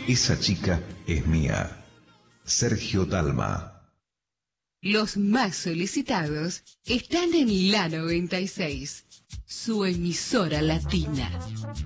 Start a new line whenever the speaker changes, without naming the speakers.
Esa chica es mía. Sergio Dalma.
Los más solicitados están en la 96, su emisora latina.